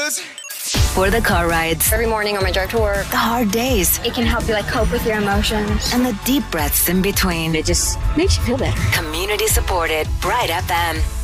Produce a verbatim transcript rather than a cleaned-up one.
Cause For the car rides, Every morning on my drive to work, the hard days, it can help you like cope with your emotions. and the deep breaths in between. It just makes you feel better. Community supported Bright F M.